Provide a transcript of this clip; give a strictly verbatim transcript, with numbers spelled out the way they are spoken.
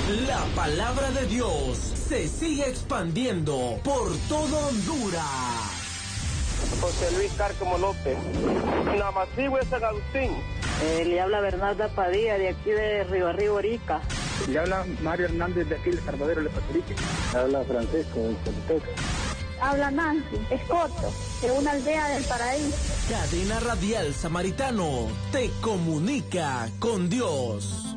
La palabra de Dios se sigue expandiendo por todo Honduras. José Luis Cárcamo López, Namacigüe de San Agustín. Eh, le habla Bernarda Padilla, de aquí de Ribarrí, Borica. Le habla Mario Hernández, de aquí de Salvador, de Patrique. Habla Francisco, de Choluteca. Habla Nancy Escoto, de una aldea del Paraíso. Cadena Radial Samaritano te comunica con Dios.